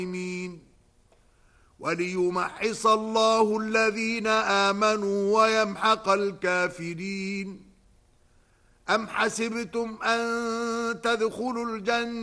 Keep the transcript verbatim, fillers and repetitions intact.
وليمحص الله الذين آمنوا ويمحق الكافرين. أم حسبتم أن تدخلوا الجنة